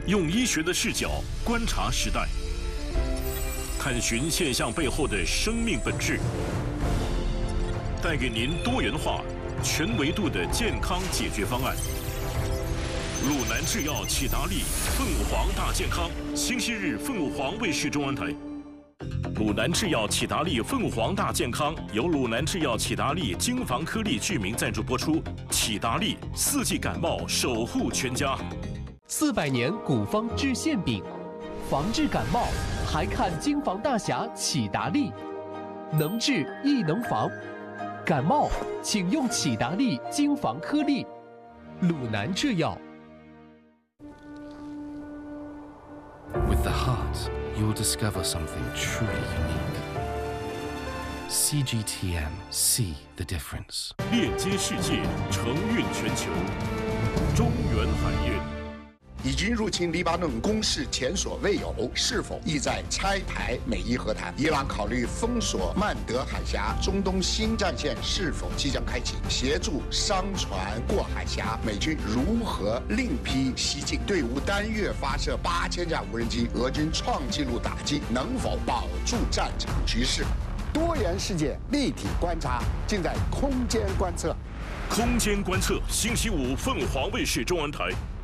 用医学的视角观察时代，探寻现象背后的生命本质，带给您多元化、全维度的健康解决方案。鲁南制药启达利凤凰大健康，星期日凤凰卫视中文台。鲁南制药启达利凤凰大健康由鲁南制药启达利精防颗粒剧名赞助播出。启达利四季感冒守护全家。 400年古方治馅饼，防治感冒还看金防大侠启达利，能治亦能防。感冒请用启达利金防颗粒。鲁南制药。 With the heart, you'll discover something truly unique. CGTM, see the difference. 链接世界，承运全球。中原海运已经入侵黎巴嫩攻势前所未有，是否意在拆台美伊和谈？伊朗考虑封锁曼德海峡，中东新战线是否即将开启？协助商船过海峡，美军如何另辟蹊径？队伍单月发射8000架无人机，俄军创纪录打击，能否保住战场局势？多元世界立体观察，尽在空间观测。 空间观测，星期五凤凰卫视中文台。